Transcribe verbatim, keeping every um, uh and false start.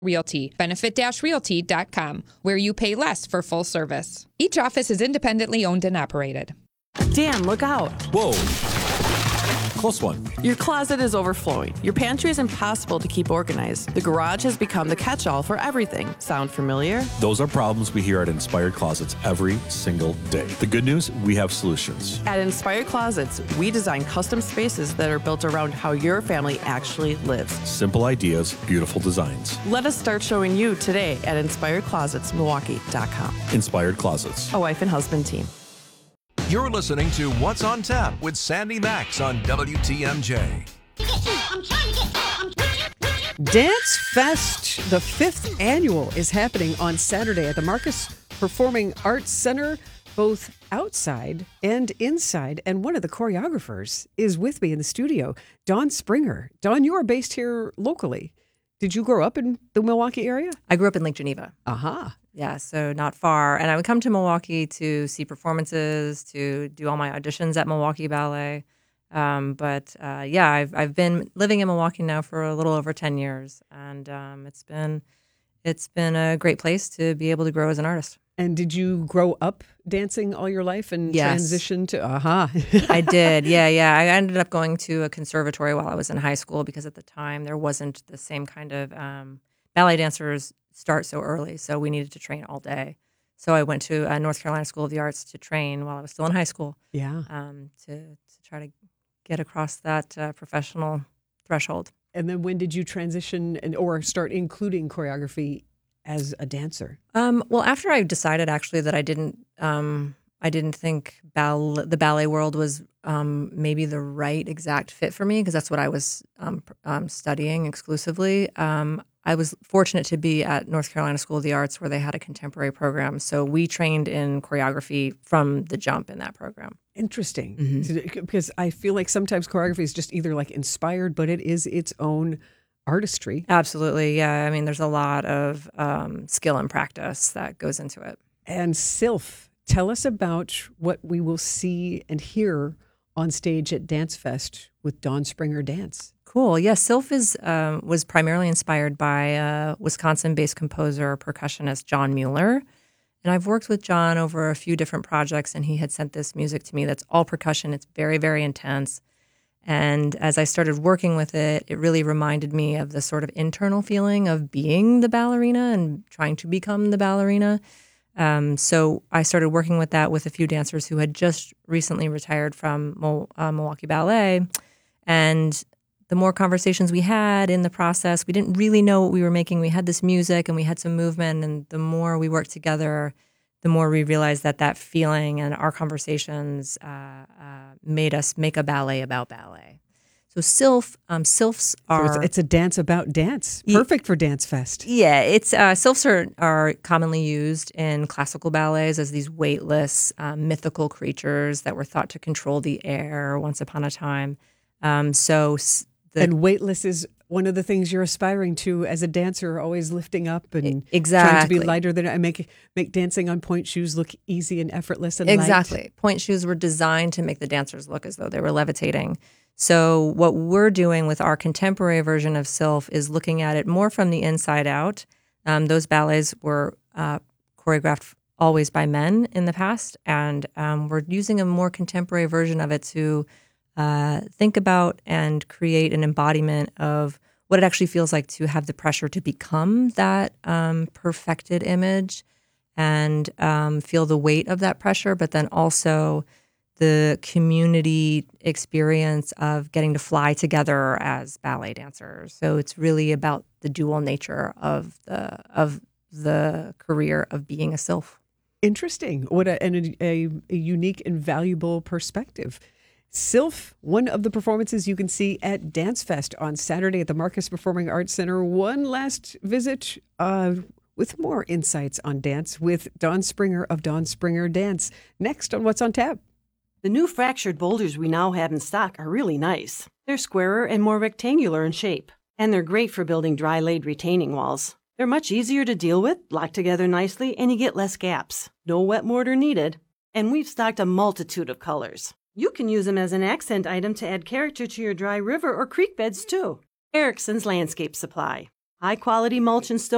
Realty, benefit realty dot com, where you pay less for full service. Each office is independently owned and operated. Dan, look out. Whoa. Close one. Your closet is overflowing. Your pantry is impossible to keep organized. The garage has become the catch-all for everything. Sound familiar? Those are problems we hear at Inspired Closets every single day. The good news, we have solutions. At Inspired Closets, we design custom spaces that are built around how your family actually lives. Simple ideas, beautiful designs. Let us start showing you today at inspired closets milwaukee dot com. Inspired Closets. A wife and husband team. You're listening to What's on Tap with Sandy Max on W T M J. Dance Fest, the fifth annual, is happening on Saturday at the Marcus Performing Arts Center, both outside and inside. And one of the choreographers is with me in the studio, Dawn Springer. Dawn, you are based here locally. Did you grow up in the Milwaukee area? I grew up in Lake Geneva. Aha. Uh-huh. Yeah, so not far. And I would come to Milwaukee to see performances, to do all my auditions at Milwaukee Ballet. Um, but uh, yeah, I've I've been living in Milwaukee now for a little over ten years, and um, it's been it's been a great place to be able to grow as an artist. And did you grow up dancing all your life and yes. transition to aha? I did. Yeah, yeah. I ended up going to a conservatory while I was in high school because at the time there wasn't the same kind of um, ballet dancers start so early, so we needed to train all day. So I went to uh, North Carolina School of the Arts to train while I was still in high school. Yeah. Um, to to try to get across that uh, professional threshold. And then when did you transition and or start including choreography as a dancer? Um, well, after I decided actually that I didn't, um, I didn't think ball- the ballet world was um, maybe the right exact fit for me because that's what I was um, um, studying exclusively. Um, I was fortunate to be at North Carolina School of the Arts where they had a contemporary program. So we trained in choreography from the jump in that program. Interesting. Mm-hmm. Because I feel like sometimes choreography is just either like inspired, but it is its own artistry. Absolutely. Yeah. I mean, there's a lot of um, skill and practice that goes into it. And Sylph, tell us about what we will see and hear on stage at Dance Fest with Dawn Springer Dance. Cool. Yeah, Sylph is, um, was primarily inspired by uh, Wisconsin-based composer, percussionist John Mueller. And I've worked with John over a few different projects, and he had sent this music to me that's all percussion. It's very, very intense. And as I started working with it, it really reminded me of the sort of internal feeling of being the ballerina and trying to become the ballerina. Um, so I started working with that with a few dancers who had just recently retired from Mo- uh, Milwaukee Ballet. And the more conversations we had in the process, we didn't really know what we were making. We had this music and we had some movement, and the more we worked together, the more we realized that that feeling and our conversations uh, uh, made us make a ballet about ballet. So Sylph, um, Sylphs are... So it's, it's a dance about dance. Perfect for Dance Fest. Yeah, it's uh, Sylphs are, are commonly used in classical ballets as these weightless, um, mythical creatures that were thought to control the air once upon a time. Um, so... The, and weightless is one of the things you're aspiring to as a dancer, always lifting up and exactly. trying to be lighter than I make make dancing on point shoes look easy and effortless and exactly. light. Point shoes were designed to make the dancers look as though they were levitating. So what we're doing with our contemporary version of Sylph is looking at it more from the inside out. Um, those ballets were uh, choreographed always by men in the past, and um, we're using a more contemporary version of it to Uh, think about and create an embodiment of what it actually feels like to have the pressure to become that um, perfected image and um, feel the weight of that pressure, but then also the community experience of getting to fly together as ballet dancers. So it's really about the dual nature of the of the career of being a Sylph. Interesting. What a, and a, a unique and valuable perspective. Sylph, one of the performances you can see at Dance Fest on Saturday at the Marcus Performing Arts Center. One last visit uh, with more insights on dance with Dawn Springer of Dawn Springer Dance. Next on What's on Tap. The new fractured boulders we now have in stock are really nice. They're squarer and more rectangular in shape, and they're great for building dry-laid retaining walls. They're much easier to deal with, lock together nicely, and you get less gaps. No wet mortar needed. And we've stocked a multitude of colors. You can use them as an accent item to add character to your dry river or creek beds, too. Erickson's Landscape Supply. High-quality mulch and stone